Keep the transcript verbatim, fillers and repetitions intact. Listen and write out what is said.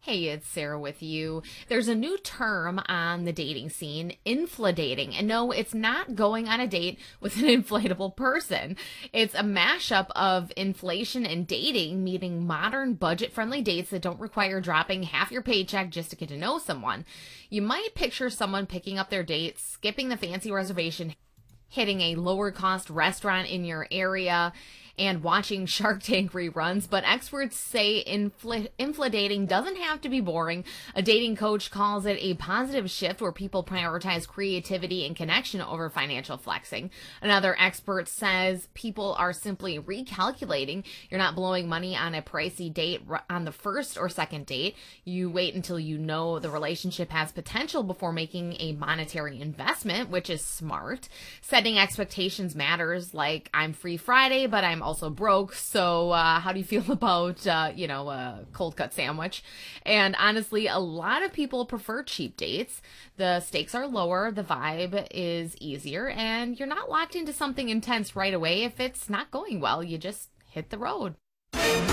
Hey, it's Sarah with you. There's a new term on the dating scene, infladating. And no, it's not going on a date with an inflatable person. It's a mashup of inflation and dating, meaning modern budget-friendly dates that don't require dropping half your paycheck just to get to know someone. You might picture someone picking up their date, skipping the fancy reservation, hitting a lower cost restaurant in your area, and watching Shark Tank reruns, but experts say infl- infladating doesn't have to be boring. A dating coach calls it a positive shift where people prioritize creativity and connection over financial flexing. Another expert says people are simply recalculating. You're not blowing money on a pricey date on the first or second date. You wait until you know the relationship has potential before making a monetary investment, which is smart. Setting expectations matters, like I'm free Friday, but I'm also broke, so uh, how do you feel about, uh, you know, a cold cut sandwich? And honestly, a lot of people prefer cheap dates. The stakes are lower, the vibe is easier, and you're not locked into something intense right away if it's not going well. You just hit the road.